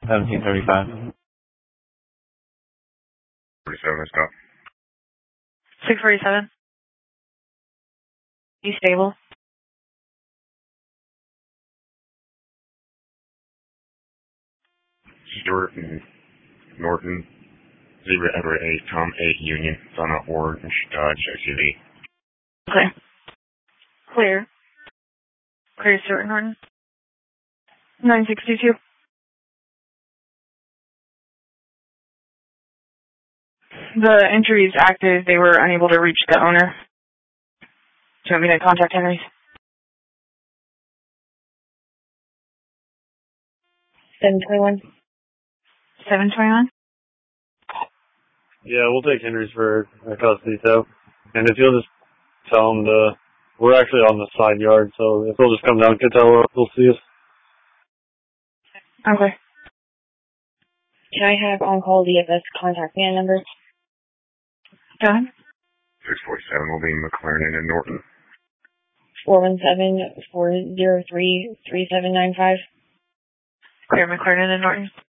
1735. 47, stop. 647. You stable? Stewart and Norton, Zebra Everett 8, Tom 8, Union. It's on an orange Dodge SUV. Okay. Clear. Clear, Stewart and Norton. 962. The entry is active. They were unable to reach the owner. Do you want me to contact Henry's? 721. 721? Yeah, we'll take Henry's for custody, so. And if you'll just tell him we're actually on the side yard, so if he'll just come down and tell he'll see us. Okay. Can I have on-call DFS contact man number? Go ahead. 647 will be McLaren and Norton. 417-403-3795. Clear, McLaren and Norton.